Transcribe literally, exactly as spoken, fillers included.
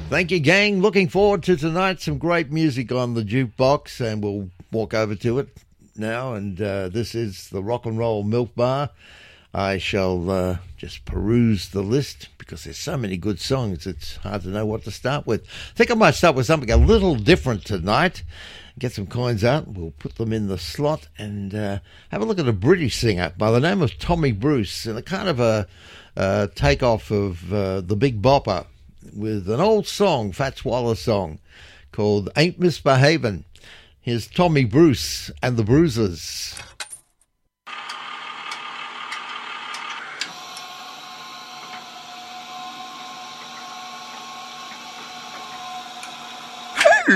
Thank you, gang. Looking forward to tonight. Some great music on the jukebox, and we'll walk over to it now. And uh, this is the Rock and Roll Milk Bar. I shall uh, just peruse the list because there's so many good songs. It's hard to know what to start with. I think I might start with something a little different tonight. Get some coins out. We'll put them in the slot and uh, have a look at a British singer by the name of Tommy Bruce, and a kind of a uh, takeoff of uh, the Big Bopper, with an old song, Fats Waller song, called Ain't Misbehavin'. Here's Tommy Bruce and the Bruisers.